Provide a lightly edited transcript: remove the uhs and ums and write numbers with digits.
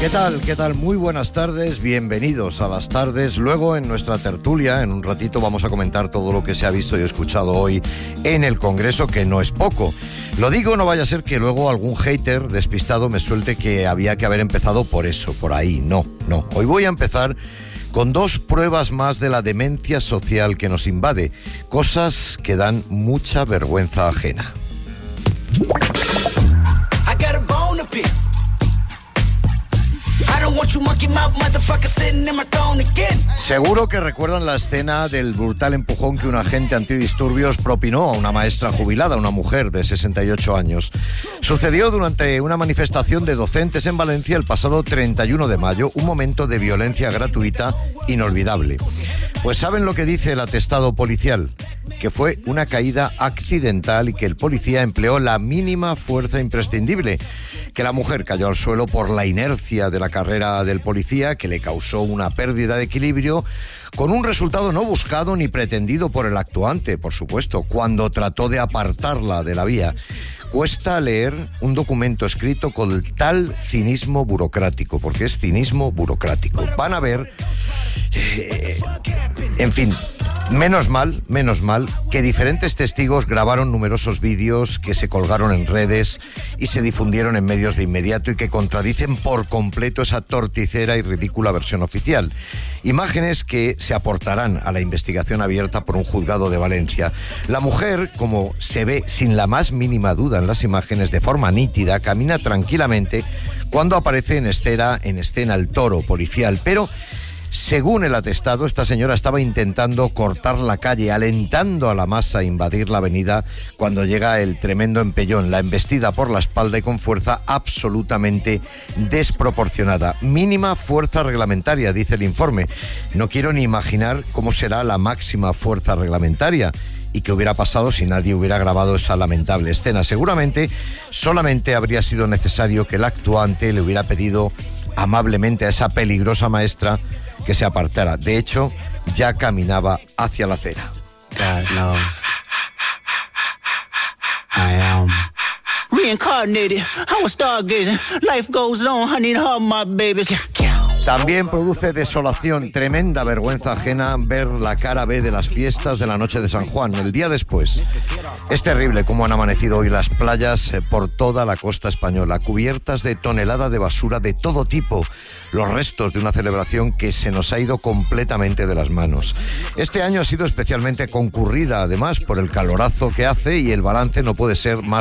¿Qué tal? ¿Qué tal? Muy buenas tardes, bienvenidos a las tardes. Luego en nuestra tertulia, en un ratito, vamos a comentar todo lo que se ha visto y escuchado hoy en el Congreso, que no es poco. Lo digo, no vaya a ser que luego algún hater despistado me suelte que había que haber empezado por eso, por ahí. No. Hoy voy a empezar con dos pruebas más de la demencia social que nos invade, cosas que dan mucha vergüenza ajena. Seguro que recuerdan la escena del brutal empujón que un agente antidisturbios propinó a una maestra jubilada, una mujer de 68 años. Sucedió durante una manifestación de docentes en Valencia el pasado 31 de mayo, un momento de violencia gratuita inolvidable. Pues ¿saben lo que dice el atestado policial? Que fue una caída accidental y que el policía empleó la mínima fuerza imprescindible, que la mujer cayó al suelo por la inercia de la carrera del policía, que le causó una pérdida de equilibrio, con un resultado no buscado ni pretendido por el actuante, por supuesto, cuando trató de apartarla de la vía. Cuesta leer un documento escrito con tal cinismo burocrático, porque es cinismo burocrático. Van a ver, en fin, menos mal que diferentes testigos grabaron numerosos vídeos que se colgaron en redes y se difundieron en medios de inmediato y que contradicen por completo esa torticera y ridícula versión oficial. Imágenes que se aportarán a la investigación abierta por un juzgado de Valencia. La mujer, como se ve sin la más mínima duda en las imágenes, de forma nítida, camina tranquilamente cuando aparece en escena el toro policial, pero según el atestado, esta señora estaba intentando cortar la calle, alentando a la masa a invadir la avenida cuando llega el tremendo empellón, la embestida por la espalda y con fuerza absolutamente desproporcionada. Mínima fuerza reglamentaria, dice el informe. No quiero ni imaginar cómo será la máxima fuerza reglamentaria y qué hubiera pasado si nadie hubiera grabado esa lamentable escena. Seguramente solamente habría sido necesario que el actuante le hubiera pedido amablemente a esa peligrosa maestra que se apartara. De hecho, ya caminaba hacia la acera. God knows. I am reincarnated. I was stargazing. Life goes on. I need her, my babies. También produce desolación, tremenda vergüenza ajena ver la cara B de las fiestas de la noche de San Juan, el día después. Es terrible cómo han amanecido hoy las playas por toda la costa española, cubiertas de toneladas de basura de todo tipo, los restos de una celebración que se nos ha ido completamente de las manos. Este año ha sido especialmente concurrida, además, por el calorazo que hace, y el balance no puede ser más